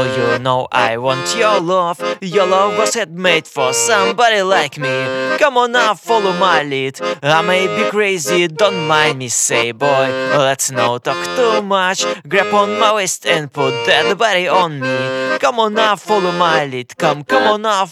Girl, you know I want your love. Your love was handmade for somebody like me. Come on now, follow my lead. I may be crazy, don't mind me. Say boy, let's not talk too much. Grab on my waist and put that body on me. Come on now, follow my lead. Come on now,